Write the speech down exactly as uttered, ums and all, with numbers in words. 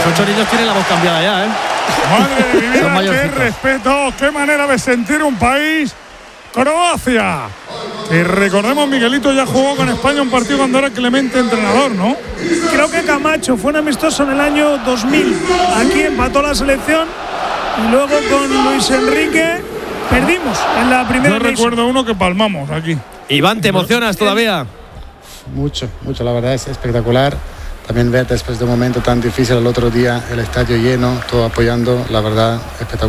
ocho niños tienen la voz cambiada ya, ¿eh? Madre de mi vida, qué respeto, qué manera de sentir un país. Croacia. Y recordemos, Miguelito ya jugó con España un partido cuando era Clemente entrenador, ¿no? Creo que Camacho fue un amistoso en el año dos mil. Aquí empató la selección y luego con Luis Enrique perdimos en la primera. Yo recuerdo uno que palmamos aquí. Iván, ¿te emocionas todavía? Mucho, mucho, la verdad es espectacular. También ver después de un momento tan difícil el otro día el estadio lleno, todo apoyando, la verdad espectacular.